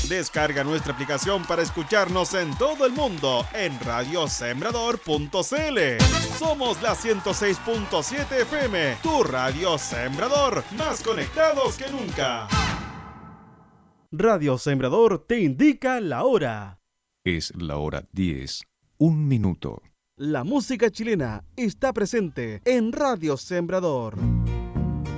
Descarga nuestra aplicación para escucharnos en todo el mundo en radiosembrador.cl. Somos la 106.7 FM, tu radio Sembrador, más conectados que nunca. Radio Sembrador te indica la hora. Es la hora 10, 1 minuto. La música chilena está presente en Radio Sembrador.